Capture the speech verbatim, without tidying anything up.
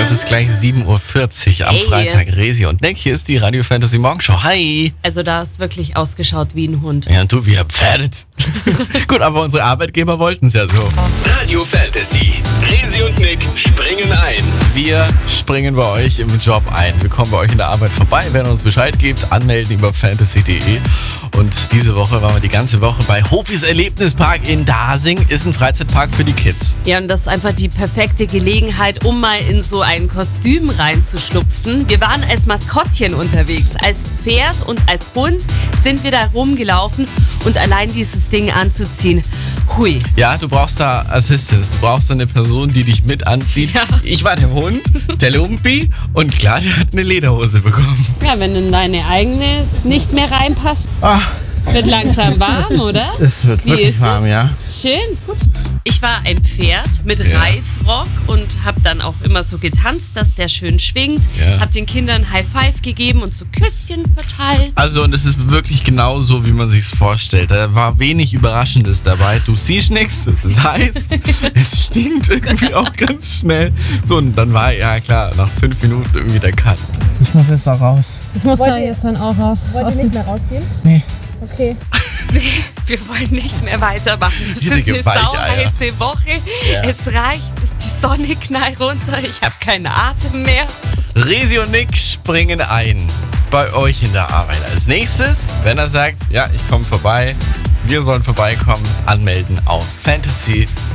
Es ist gleich sieben Uhr vierzig am Hey. Freitag. Resi und Nick, hier ist die Radio Fantasy Morgenshow. Hi! Also da ist wirklich ausgeschaut wie ein Hund. Ja, und du, wie ein Pferd. Gut, aber unsere Arbeitgeber wollten es ja so. Radio Fantasy. Resi und Nick springen ein. Wir springen bei euch im Job ein. Wir kommen bei euch in der Arbeit vorbei. Wenn ihr uns Bescheid gebt, anmelden über fantasy punkt de. Und diese Woche waren wir die ganze Woche bei Hofis Erlebnispark in Dasing. Ist ein Freizeitpark für die Kids. Ja, und das ist einfach die perfekte Gelegenheit, um mal in so ein Kostüm reinzuschlupfen. Wir waren als Maskottchen unterwegs. Als Pferd und als Hund sind wir da rumgelaufen. Und allein dieses Ding anzuziehen, hui. Ja, du brauchst da Assistance. Du brauchst da eine Person, die dich mit anzieht. Ja. Ich war der Hund, der Lumpi, und klar, der hat eine Lederhose bekommen. Ja, wenn in deine eigene nicht mehr reinpasst, Ah, wird langsam warm, oder? es wird Wie wirklich ist warm, es? ja. Schön. Gut. Ich war ein Pferd mit Ja. Reifrock und habe dann auch immer so getanzt, dass der schön schwingt. Ja. Hab den Kindern High Five gegeben und so Küsschen verteilt. Also, und es ist wirklich genau so, wie man sich's vorstellt. Da war wenig Überraschendes dabei. Du siehst nichts, es ist heiß, es stinkt irgendwie auch ganz schnell. So, und dann war, ja klar, nach fünf Minuten irgendwie der Cut. Ich muss jetzt da raus. Ich muss Wollt da ihr- jetzt dann auch raus. Wollt aus ihr dem- nicht mehr rausgehen? Nee. Okay. Wir wollen nicht mehr weitermachen. Es ist Richtige eine Weicheier. sauheiße Woche. Ja. Es reicht. Die Sonne knallt runter. Ich habe keinen Atem mehr. Resi und Nick springen ein bei euch in der Arbeit. Als nächstes, wenn er sagt, ja, ich komme vorbei, wir sollen vorbeikommen, anmelden auf fantasy